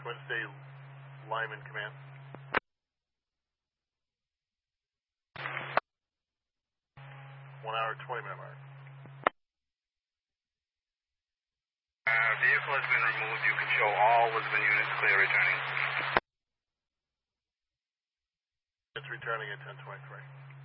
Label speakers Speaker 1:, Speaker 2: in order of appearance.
Speaker 1: Twin State Lyman Command. 1 hour, 20-minute mark.
Speaker 2: Vehicle has been removed. You can show all Lisbon units clear returning.
Speaker 1: It's returning at 10:23.